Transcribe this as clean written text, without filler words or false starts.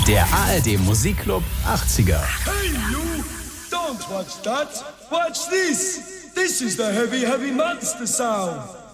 Der ARD Musikclub 80er. Hey you, don't watch that, watch this. This is the heavy, heavy monster sound.